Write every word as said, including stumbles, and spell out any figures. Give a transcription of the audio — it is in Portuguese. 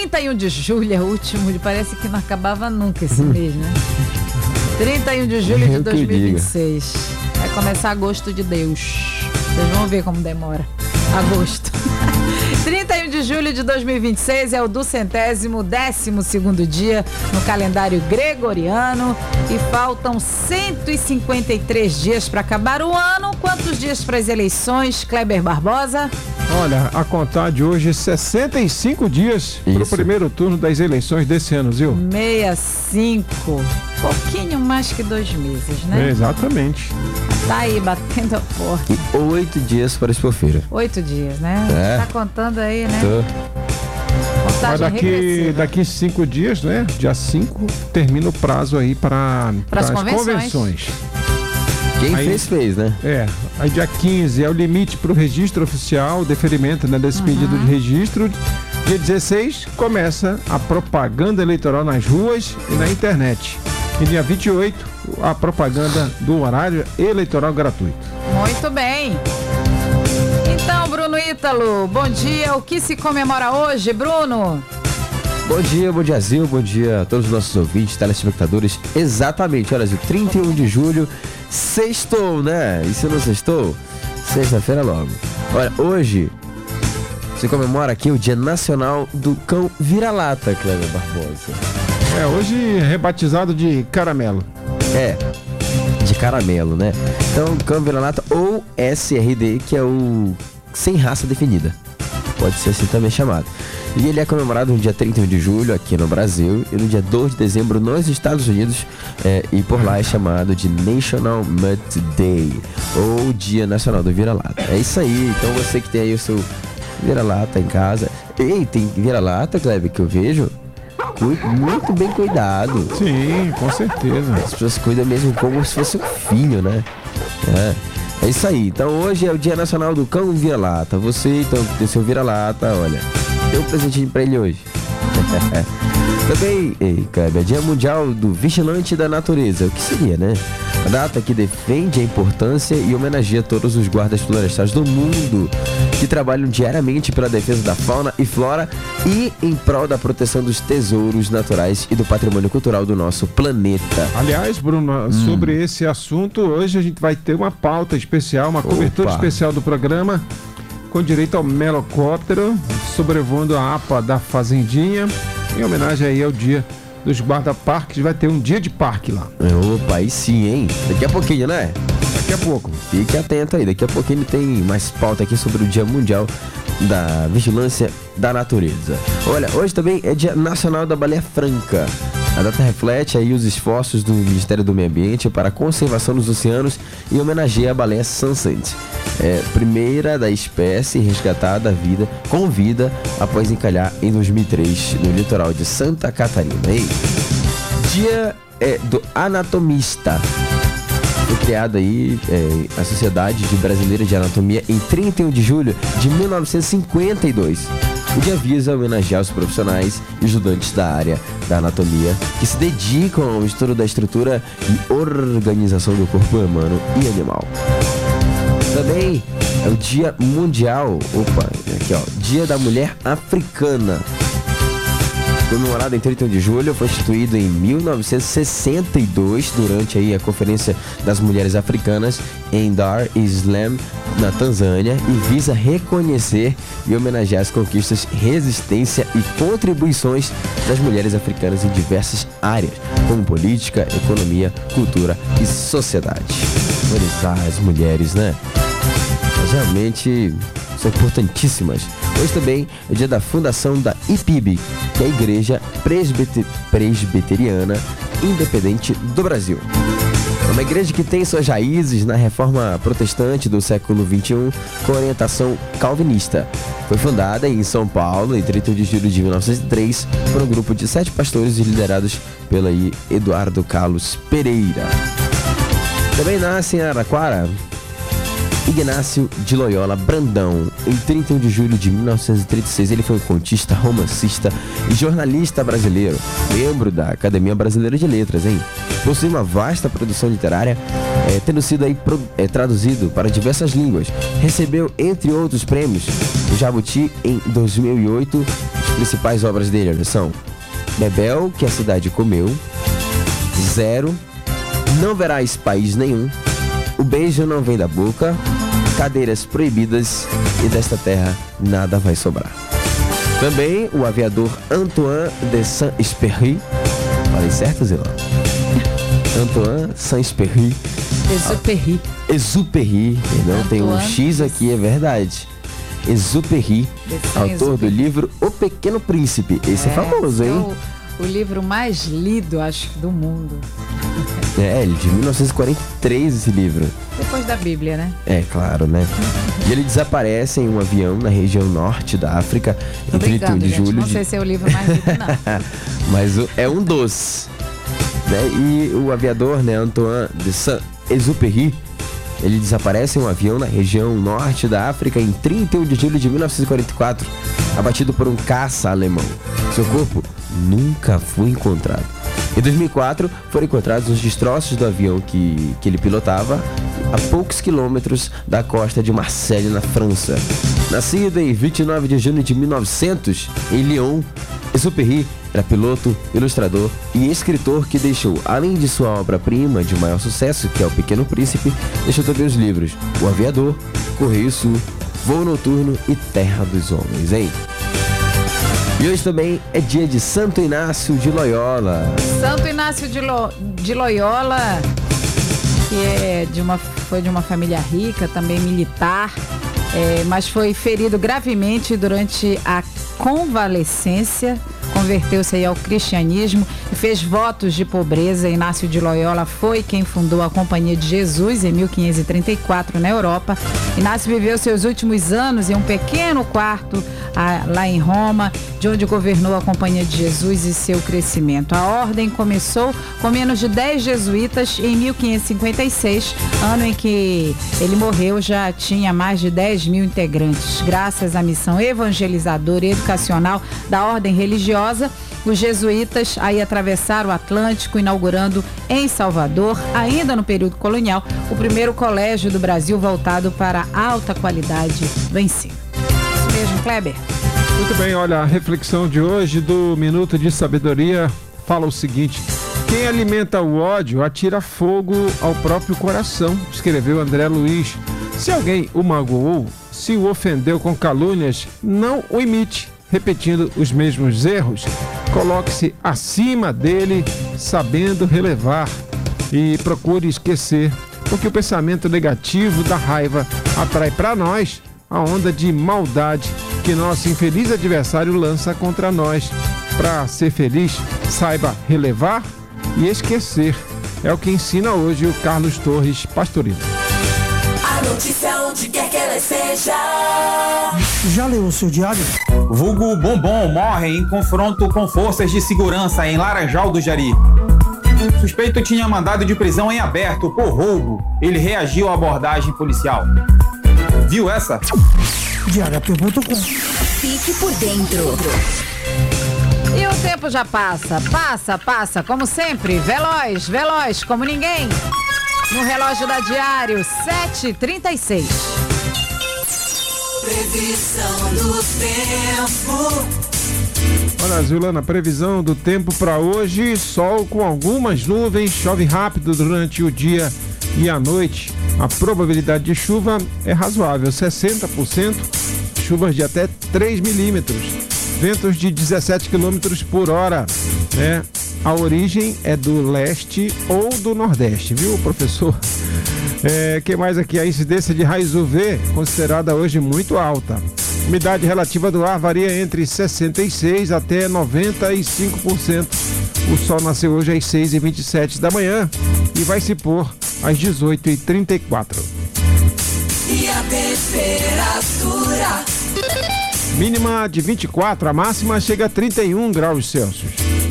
trinta e um de julho é o último, parece que não acabava nunca esse mês, né? trinta e um de julho de dois mil e vinte e seis. Vai começar agosto de Deus. Vocês vão ver como demora. Agosto. trinta e um de julho de dois mil e vinte e seis é o duzentésimo décimo segundo dia no calendário gregoriano e faltam cento e cinquenta e três dias para acabar o ano. Quantos dias para as eleições, Kleber Barbosa? Olha, a contar de hoje, sessenta e cinco dias para o primeiro turno das eleições desse ano, viu? sessenta e cinco. Pouquinho mais que dois meses, né? É, exatamente. Tá aí, batendo a porta. E oito dias para a expofeira. Oito dias, né? É. Tá contando aí, né? Tô. Mas daqui, daqui cinco dias, né? Dia cinco, termina o prazo aí para as convenções. convenções. Quem aí, fez, fez, né? É. Aí dia quinze é o limite para o registro oficial, deferimento, né, desse uhum. pedido de registro. Dia dezesseis começa a propaganda eleitoral nas ruas e na internet. E dia vinte e oito, a propaganda do horário eleitoral gratuito. Muito bem. Então, Bruno Ítalo, bom dia. O que se comemora hoje, Bruno? Bom dia, bom dia, Zil, bom dia a todos os nossos ouvintes, telespectadores. Exatamente, olha, Zil, trinta e um de julho, sextou, né? E se não sextou? Sexta-feira logo. Olha, hoje se comemora aqui o Dia Nacional do Cão Vira-Lata, Kleber Barbosa. É, hoje rebatizado de caramelo. É, de caramelo, né? Então, cão vira-lata ou S R D, que é o sem raça definida. Pode ser assim também chamado. E ele é comemorado no dia trinta e um de julho aqui no Brasil e no dia dois de dezembro nos Estados Unidos. É, e por lá é chamado de National Mutt Day, ou Dia Nacional do Vira-Lata. É isso aí. Então você que tem aí o seu vira-lata em casa. Ei, tem vira-lata, Kleber, que eu vejo muito bem cuidado. Sim, com certeza. As pessoas cuidam mesmo como se fosse um filho, né? É, é isso aí. Então hoje é o Dia Nacional do Cão Vira-Lata. Você, então, tem seu vira-lata, olha, deu um presentinho pra ele hoje. Também, ei, Kleber, é Dia Mundial do Vigilante da Natureza. O que seria, né? A data que defende a importância e homenageia todos os guardas florestais do mundo que trabalham diariamente pela defesa da fauna e flora e em prol da proteção dos tesouros naturais e do patrimônio cultural do nosso planeta. Aliás, Bruno, hum. sobre esse assunto, hoje a gente vai ter uma pauta especial, uma cobertura Opa. especial do programa, com direito ao melocóptero, sobrevoando a A P A da Fazendinha, em homenagem aí ao dia dos guarda-parques. Vai ter um dia de parque lá. Opa, aí sim, hein? Daqui a pouquinho, né? Daqui a pouco. Fique atento aí, daqui a pouquinho tem mais pauta aqui sobre o Dia Mundial da Vigilância da Natureza. Olha, hoje também é Dia Nacional da Baleia Franca. A data reflete aí os esforços do Ministério do Meio Ambiente para a conservação dos oceanos e homenageia a baleia Sunset, é, primeira da espécie resgatada à vida, com vida após encalhar em dois mil e três no litoral de Santa Catarina. Hein? Dia é, do Anatomista. Foi criada aí é, a Sociedade de Brasileira de Anatomia em trinta e um de julho de mil novecentos e cinquenta e dois. O dia visa homenagear os profissionais e estudantes da área da anatomia que se dedicam ao estudo da estrutura e organização do corpo humano e animal. Também é o Dia Mundial, opa, aqui ó, Dia da Mulher Africana. Comemorado em trinta e um de julho, foi instituído em mil novecentos e sessenta e dois durante aí a Conferência das Mulheres Africanas em Dar es Salaam, na Tanzânia, e visa reconhecer e homenagear as conquistas, resistência e contribuições das mulheres africanas em diversas áreas, como política, economia, cultura e sociedade. Valorizar as mulheres, né? Mas realmente são importantíssimas. Hoje também é o dia da fundação da I P I B, que é a Igreja Presbiter- Presbiteriana Independente do Brasil. É uma igreja que tem suas raízes na reforma protestante do século vinte e um, com orientação calvinista. Foi fundada em São Paulo em trinta e um de julho de mil novecentos e três por um grupo de sete pastores liderados pelo aí Eduardo Carlos Pereira. Também nasce em Araraquara Ignácio de Loyola Brandão. Em trinta e um de julho de mil novecentos e trinta e seis, ele foi um contista, romancista e jornalista brasileiro, membro da Academia Brasileira de Letras, hein? Possui uma vasta produção literária, é, tendo sido aí pro, é, traduzido para diversas línguas. Recebeu, entre outros prêmios, o Jabuti em dois mil e oito, principais obras dele, olha, são Bebel, que a cidade comeu, Zero, Não verás país nenhum, O beijo não vem da boca, Cadeiras proibidas e Desta terra nada vai sobrar. Também o aviador Antoine de Saint-Exupéry. Falei certo, Zilão? Antoine Saint-Exupéry. Exupéry. Exupéry, não tem um X aqui, é verdade. Exupéry, autor do livro O Pequeno Príncipe. Esse é, é famoso, hein? É o, o livro mais lido, acho, do mundo. É, ele de mil novecentos e quarenta e três, esse livro. Depois da Bíblia, né? É, claro, né? E ele desaparece em um avião na região norte da África em trinta e um de julho. Não sei se é o livro mais lido, não. Mas é um dos. Né? E o aviador, né, Antoine de Saint-Exupéry, ele desaparece em um avião na região norte da África em trinta e um de julho de mil novecentos e quarenta e quatro, abatido por um caça alemão. Seu corpo nunca foi encontrado. Em dois mil e quatro, foram encontrados os destroços do avião que, que ele pilotava a poucos quilômetros da costa de Marseille, na França. Nascido em vinte e nove de junho de mil e novecentos, em Lyon, Exupéry era piloto, ilustrador e escritor que deixou, além de sua obra-prima de maior sucesso, que é O Pequeno Príncipe, deixou também os livros O Aviador, Correio Sul, Voo Noturno e Terra dos Homens, hein? E hoje também é dia de Santo Inácio de Loyola. Santo Inácio de, Lo, de Loyola, que é de uma, foi de uma família rica, também militar, é, mas foi ferido gravemente durante a convalescência, converteu-se aí ao cristianismo e fez votos de pobreza. Inácio de Loyola foi quem fundou a Companhia de Jesus em mil quinhentos e trinta e quatro na Europa. Inácio viveu seus últimos anos em um pequeno quarto ah, lá em Roma, de onde governou a Companhia de Jesus e seu crescimento. A ordem começou com menos de dez jesuítas em mil quinhentos e cinquenta e seis, ano em que ele morreu, já tinha mais de dez mil integrantes. Graças à missão evangelizadora e educacional da ordem religiosa, os jesuítas aí atravessaram o Atlântico, inaugurando em Salvador, ainda no período colonial, o primeiro colégio do Brasil voltado para a alta qualidade do ensino. Isso mesmo, Kleber. Muito bem, olha, a reflexão de hoje do Minuto de Sabedoria fala o seguinte: quem alimenta o ódio atira fogo ao próprio coração, escreveu André Luiz. Se alguém o magoou, se o ofendeu com calúnias, não o imite, repetindo os mesmos erros. Coloque-se acima dele, sabendo relevar, e procure esquecer, porque o pensamento negativo da raiva atrai para nós a onda de maldade que nosso infeliz adversário lança contra nós. Para ser feliz, saiba relevar e esquecer. É o que ensina hoje o Carlos Torres Pastorino. A notícia onde quer que ela esteja. Já leu o seu diário? Vulgo Bombom morre em confronto com forças de segurança em Laranjal do Jari. Suspeito tinha mandado de prisão em aberto por roubo. Ele reagiu à abordagem policial. Viu essa? diário ponto com. Fique por dentro. E o tempo já passa, passa, passa, como sempre, veloz, veloz, como ninguém. No relógio da Diário, sete e trinta e seis. Previsão do tempo. Olha, Zulana, previsão do tempo para hoje: sol com algumas nuvens, chove rápido durante o dia e a noite. A probabilidade de chuva é razoável, sessenta por cento, chuvas de até três milímetros, ventos de dezessete quilômetros por hora, né? A origem é do leste ou do nordeste, viu, professor? É, que mais aqui? A incidência de raios U V, considerada hoje muito alta. Umidade relativa do ar varia entre sessenta e seis por cento até noventa e cinco por cento. O sol nasceu hoje às seis e vinte e sete da manhã e vai se pôr às dezoito e trinta e quatro. E a temperatura? Mínima de vinte e quatro, a máxima chega a trinta e um graus Celsius.